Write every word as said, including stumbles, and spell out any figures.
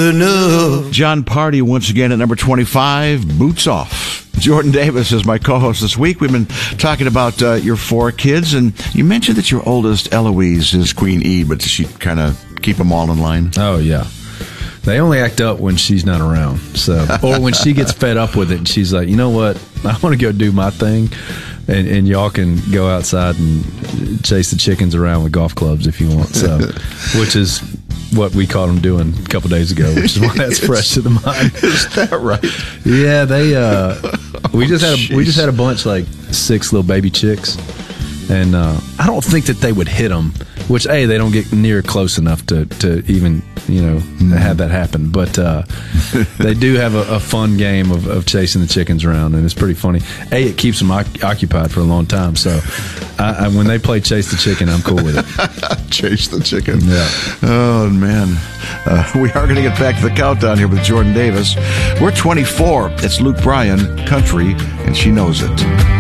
enough. John Party once again at number twenty-five, Boots Off. Jordan Davis is my co-host this week. We've been talking about uh, your four kids, and you mentioned that your oldest, Eloise, is Queen E, but does she kind of keep them all in line? Oh, yeah. They only act up when she's not around, so or when she gets fed up with it and she's like, you know what, I want to go do my thing, and, and y'all can go outside and chase the chickens around with golf clubs if you want. So, which is what we caught them doing a couple days ago, which is why that's fresh to the mind. Is that right? Yeah, they. Uh, we just had a, we just had a bunch, like six little baby chicks, and uh, I don't think that they would hit them. Which, A, they don't get near close enough to, to even, you know, mm. have that happen. But uh, they do have a, a fun game of, of chasing the chickens around, and it's pretty funny. A, it keeps them o- occupied for a long time. So I, I, when they play Chase the Chicken, I'm cool with it. Chase the Chicken. Yeah. Oh, man. Uh, we are going to get back to the countdown here with Jordan Davis. We're twenty-four. It's Luke Bryan, Country, and She Knows It.